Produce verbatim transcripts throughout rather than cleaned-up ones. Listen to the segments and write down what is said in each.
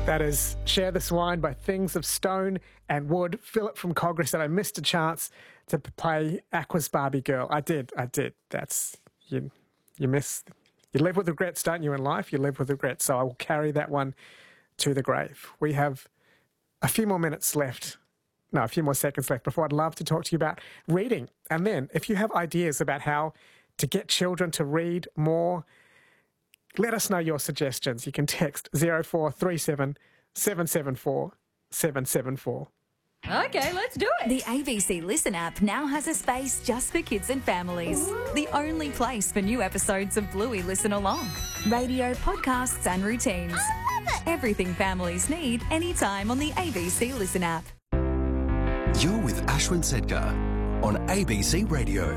That is Share This Wine by Things of Stone and Wood. Philip from Congress said I missed a chance to play Aqua's Barbie Girl. I did, I did. That's, you, you miss, you live with regrets, don't you, in life? You live with regrets. So I will carry that one to the grave. We have a few more minutes left. No, a few more seconds left before I'd love to talk to you about reading. And then if you have ideas about how to get children to read more, let us know your suggestions. You can text zero four three seven, seven seven four, seven seven four. Okay, let's do it. The A B C Listen app now has a space just for kids and families. The only place for new episodes of Bluey Listen Along. Radio, podcasts and routines. I love it. Everything families need anytime on the A B C Listen app. You're with Ashwin Sedkar on A B C Radio.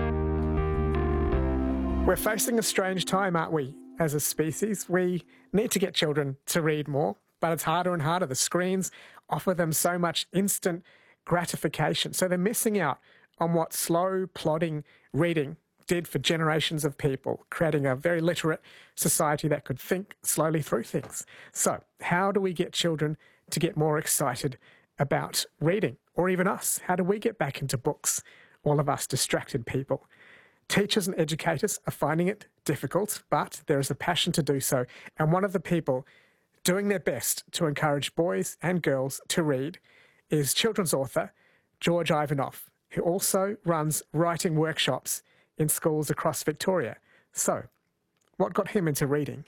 We're facing a strange time, aren't we, as a species? We need to get children to read more, but it's harder and harder. The screens offer them so much instant gratification. So they're missing out on what slow, plodding reading did for generations of people, creating a very literate society that could think slowly through things. So how do we get children to get more excited about reading? Or even us? How do we get back into books, all of us distracted people? Teachers and educators are finding it difficult, but there is a passion to do so. And one of the people doing their best to encourage boys and girls to read is children's author George Ivanoff, who also runs writing workshops in schools across Victoria. So, what got him into reading?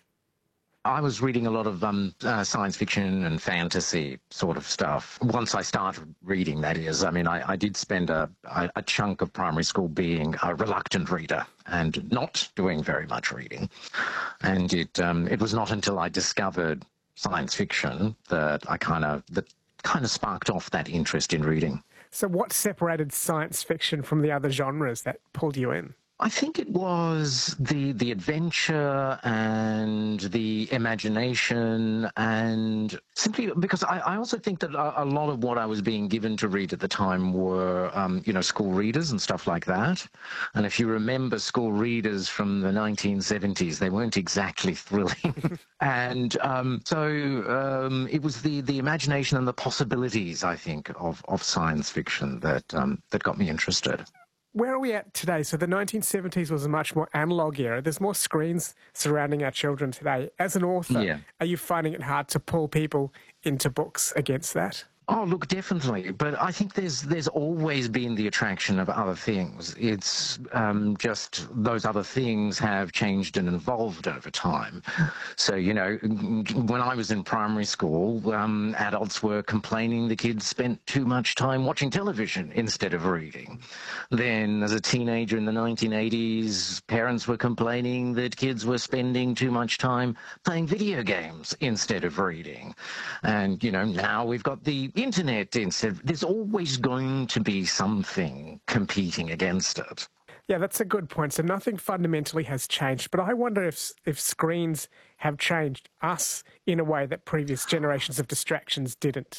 I was reading a lot of um, uh, science fiction and fantasy sort of stuff. Once I started reading, that is. I mean, I, I did spend a, a chunk of primary school being a reluctant reader and not doing very much reading. And it um, it was not until I discovered science fiction that I kind of that kind of sparked off that interest in reading. So what separated science fiction from the other genres that pulled you in? I think it was the the adventure and the imagination, and simply because I, I also think that a, a lot of what I was being given to read at the time were, um, you know, school readers and stuff like that. And if you remember school readers from the nineteen seventies, they weren't exactly thrilling. and um, so um, it was the, the imagination and the possibilities, I think, of, of science fiction that um, that got me interested. Where are we at today? So the nineteen seventies was a much more analogue era. There's more screens surrounding our children today. As an author, yeah. Are you finding it hard to pull people into books against that? Oh, look, definitely. But I think there's there's always been the attraction of other things. It's um, just those other things have changed and evolved over time. So, you know, when I was in primary school, um, adults were complaining the kids spent too much time watching television instead of reading. Then, as a teenager in the nineteen eighties, parents were complaining that kids were spending too much time playing video games instead of reading. And, you know, now we've got the internet instead. There's always going to be something competing against it. Yeah, that's a good point. So nothing fundamentally has changed, but I wonder if if screens have changed us in a way that previous generations of distractions didn't.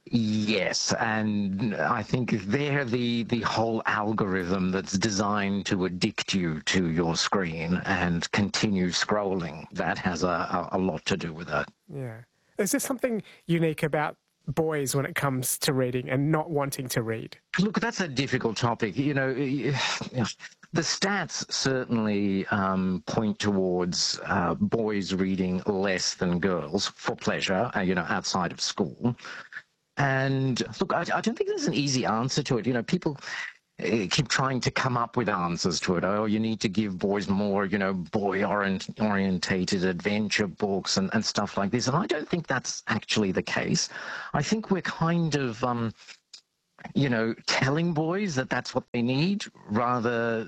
Yes, and I think they're the, the whole algorithm that's designed to addict you to your screen and continue scrolling. That has a, a, a lot to do with it. Yeah. Is there something unique about boys when it comes to reading and not wanting to read? Look, that's a difficult topic. You know, the stats certainly um, point towards uh, boys reading less than girls for pleasure, uh, you know, outside of school. And look, I, I don't think there's an easy answer to it. You know, people keep trying to come up with answers to it. Oh, you need to give boys more, you know, boy-orientated adventure books and, and stuff like this. And I don't think that's actually the case. I think we're kind of, um, you know, telling boys that that's what they need rather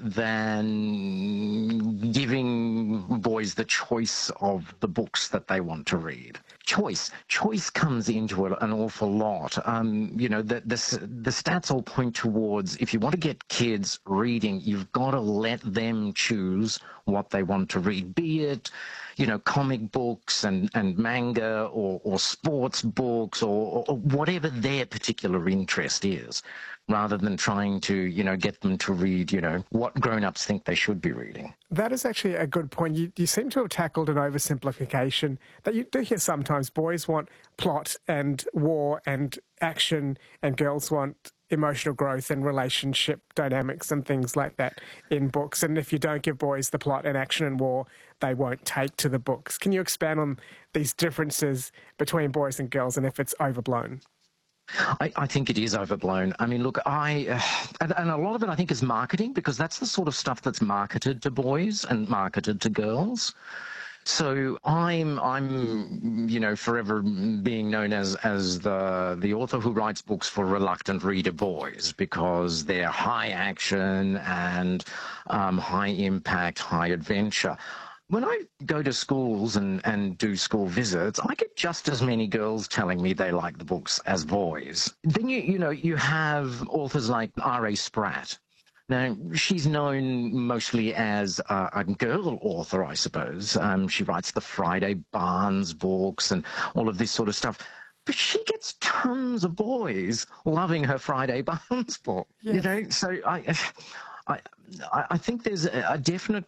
than giving boys the choice of the books that they want to read. Choice. Choice comes into it an awful lot. Um, you know, the, the, the stats all point towards if you want to get kids reading, you've got to let them choose what they want to read, be it, you know, comic books and, and manga or, or sports books or, or whatever their particular interest is, rather than trying to, you know, get them to read, you know, what grown-ups think they should be reading. That is actually a good point. You, you seem to have tackled an oversimplification that you do hear sometimes. Boys want plot and war and action, and girls want emotional growth and relationship dynamics and things like that in books. And if you don't give boys the plot and action and war, they won't take to the books. Can you expand on these differences between boys and girls and if it's overblown? I, I think it is overblown. I mean, look, I uh, and, and a lot of it I think is marketing, because that's the sort of stuff that's marketed to boys and marketed to girls. So I'm, I'm, you know, forever being known as as the the author who writes books for reluctant reader boys, because they're high action and um, high impact, high adventure. When I go to schools and, and do school visits, I get just as many girls telling me they like the books as boys. Then, you you know, you have authors like R A Spratt. Now, she's known mostly as a, a girl author, I suppose. Um, she writes the Friday Barnes books and all of this sort of stuff. But she gets tons of boys loving her Friday Barnes book. Yes. You know, so I, I, I think there's a, a definite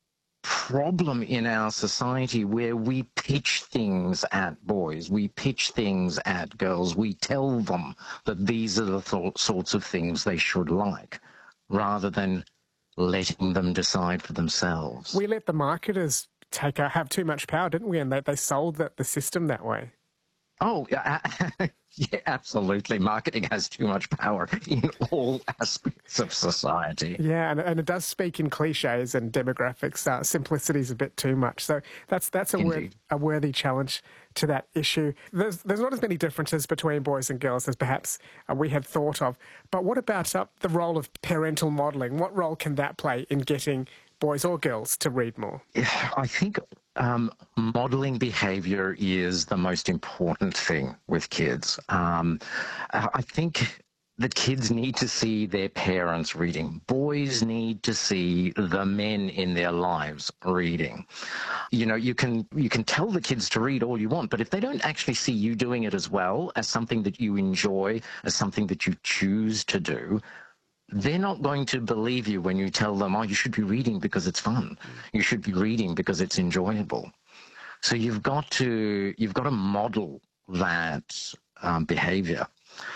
problem in our society where we pitch things at boys, we pitch things at girls, we tell them that these are the th- sorts of things they should like, rather than letting them decide for themselves. We let the marketers take uh, have too much power, didn't we? And they, they sold the, the system that way. Oh, yeah, yeah, absolutely. Marketing has too much power in all aspects of society. Yeah, and, and it does speak in cliches and demographics. Uh, simplicity is a bit too much. So that's that's a, wor- a worthy challenge to that issue. There's there's not as many differences between boys and girls as perhaps uh, we had thought of. But what about uh, the role of parental modelling? What role can that play in getting boys or girls to read more? I think um, modelling behaviour is the most important thing with kids. Um, I think the kids need to see their parents reading. Boys need to see the men in their lives reading. You know, you can you can tell the kids to read all you want, but if they don't actually see you doing it as well, as something that you enjoy, as something that you choose to do, they're not going to believe you when you tell them, oh, you should be reading because it's fun. You should be reading because it's enjoyable. So you've got to you've got to model that um, behavior.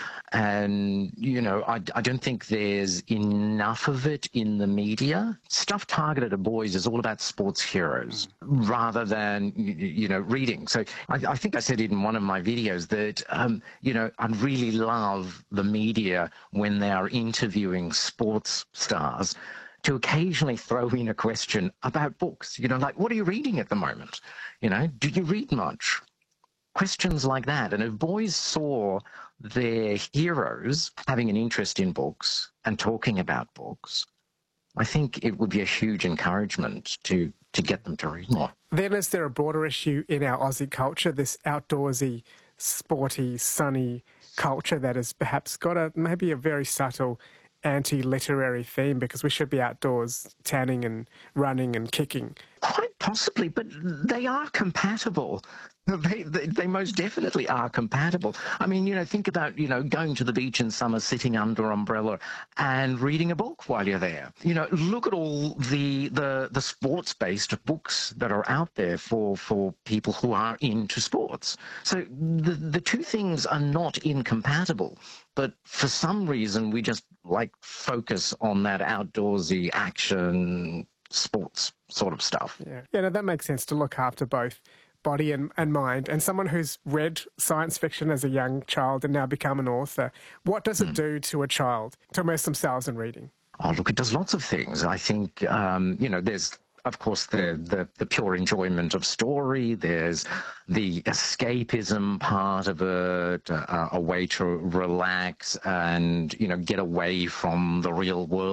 And, you know, I, I don't think there's enough of it in the media. Stuff targeted at boys is all about sports heroes rather than, you, you know, reading. So I, I think I said in one of my videos that, um, you know, I really love the media when they are interviewing sports stars to occasionally throw in a question about books. You know, like, what are you reading at the moment? You know, do you read much? Questions like that. And if boys saw their heroes having an interest in books and talking about books, I think it would be a huge encouragement to, to get them to read more. Then is there a broader issue in our Aussie culture, this outdoorsy, sporty, sunny culture that has perhaps got a maybe a very subtle anti-literary theme because we should be outdoors tanning and running and kicking? Quite possibly, but they are compatible. They, they, they most definitely are compatible. I mean, you know, think about, you know, going to the beach in summer, sitting under an umbrella and reading a book while you're there. You know, look at all the the, the sports-based books that are out there for, for people who are into sports. So the, the two things are not incompatible, but for some reason we just, like, focus on that outdoorsy action sports sort of stuff. Yeah, yeah, no, that makes sense to look after both body and, and mind. And someone who's read science fiction as a young child and now become an author, what does it mm. do to a child to immerse themselves in reading? Oh, look, it does lots of things. I think, um, you know, there's, of course, the, the, the pure enjoyment of story. There's the escapism part of it, uh, a way to relax and, you know, get away from the real world.